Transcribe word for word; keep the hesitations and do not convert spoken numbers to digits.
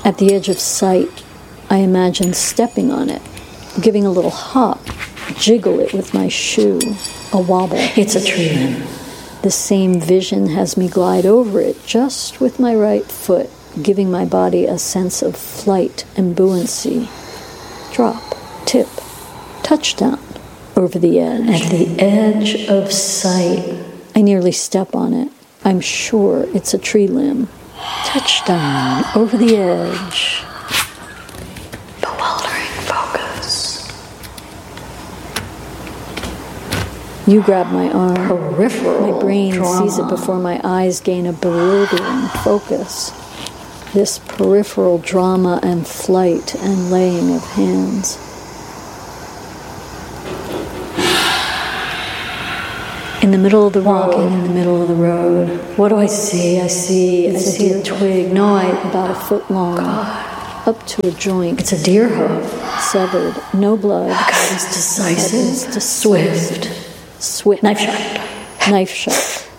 At the edge of sight, I imagine stepping on it, giving a little hop, jiggle it with my shoe, a wobble. It's a tree limb. The same vision has me glide over it just with my right foot, giving my body a sense of flight and buoyancy. Drop, tip, touchdown, over the edge. At the edge of sight. I nearly step on it. I'm sure it's a tree limb. Touchdown, over the edge. Bewildering focus. You grab my arm. Peripheral My brain trauma. sees it before my eyes gain a bewildering focus. This peripheral drama and flight and laying of hands. In the middle of the Walking road. in the middle of the road. What do I see? I see, It's I a see deer a twig. No, I, about a foot long, God. up to a joint, It's a deer hoof. severed, no blood. God is decisive, It's swift, swift, knife sharp. knife sharp.